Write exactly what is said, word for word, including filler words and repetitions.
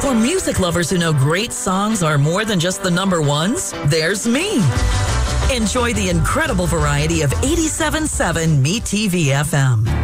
For music lovers who know great songs are more than just the number ones, there's me. Enjoy the incredible variety of eighty-seven point seven Me T V F M.